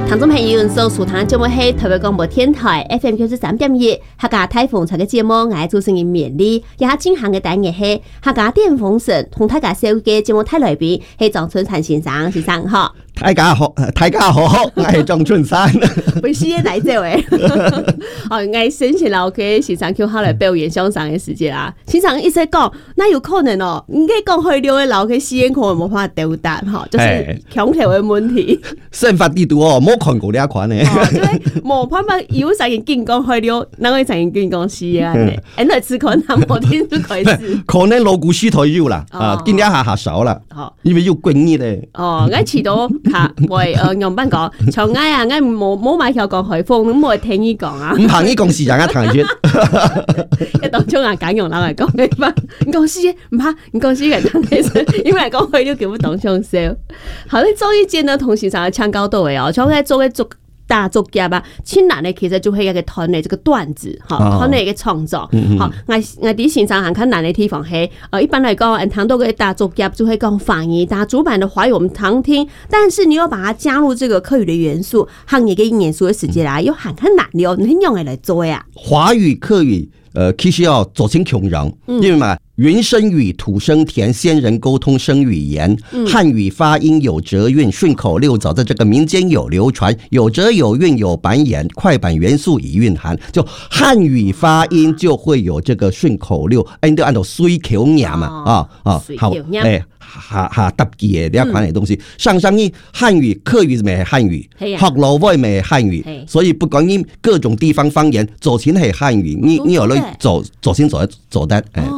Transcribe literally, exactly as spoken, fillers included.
聽眾朋友，所收聽節目係台北廣播電台 F M 九十三點一，客家台風潮嘅節目，我係主持人勉勵。而家進行嘅單元係客家電風扇，同大家收嘅節目台來賓係張春山先生，先生好。 大家好，大家好，我係張春山。 本時嘅來這位，哦，我先前老嘅先生叫他來表演相聲嘅時間啊。先生一直講，那有可能哦，唔計講去了嘅老嘅戲可能冇法丟單哈，就是腔調嘅問題。 憲法地圖哦，冇看過呢一款咧。 哦，即係冇辦法有成人見講去了，哪個成人見講戲啊？誒，來自可能冇聽出佢事。 可能老古書台要啦，啊，見一下下手啦。哦，因為要滾熱咧。哦， 我遲到。嚇，喂，誒楊斌講，從我啊，我冇冇買條講海風，咁我聽伊講啊。 唔憑伊講時間啊，聽住。 一當中啊，揀用人嚟講嘅嘛，唔講事，唔怕，唔講事嘅聽嘅，因為講佢都叫唔當上笑。好，你做一件呢，同時上係唱高度嘅哦，從喺做嘅做。大作家吧，親難的其實就係一個團的這個段子，哈，團的一個創作，好，我我啲現場很看難的地方係，呃，一般來講，談到個大作家就會講方言，但主板的華語我們常聽，但是你要把它加入這個客語的元素，行業嘅元素的時間啦，又很看難了，你用嚟嚟做呀？ 華語客語，呃，其實要做成窮人，因為嘛。原生語、土生田、先人溝通生語言，漢語發音有折韻，順口溜早在這個民間有流傳，有折有韻有板言，快板元素已蘊含。就漢語發音就會有這個順口溜，按照按照水口念嘛，啊啊，好，誒，下下特別嘅呢一款嘅東西。上上呢漢語、客語咪係漢語，學老外咪係漢語，所以不管你各種地方方言，走前係漢語，你你有咧走走先走走得誒。